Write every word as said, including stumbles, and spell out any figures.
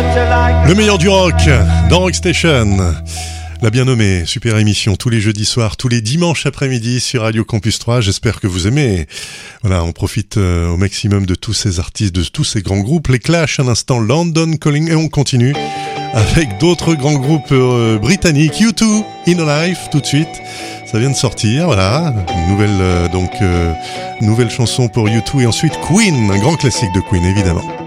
Le meilleur du rock dans Rock Station. La bien nommée super émission tous les jeudis soirs, tous les dimanches après-midi sur Radio Campus trois. J'espère que vous aimez. Voilà, on profite euh, au maximum de tous ces artistes, de tous ces grands groupes. Les Clash, un instant, London Calling, et on continue avec d'autres grands groupes euh, britanniques. U deux, In a Life, tout de suite. Ça vient de sortir, voilà. Une nouvelle, euh, donc, euh, nouvelle chanson pour U deux, et ensuite Queen, un grand classique de Queen, évidemment.